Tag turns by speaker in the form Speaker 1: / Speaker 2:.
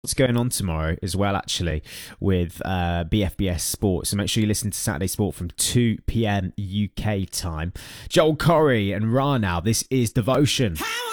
Speaker 1: What's going on tomorrow as well, actually, with BFBS Sport. So make sure you listen to Saturday Sport from 2 p.m. UK time. Joel Corey and Ra now. This is Devotion.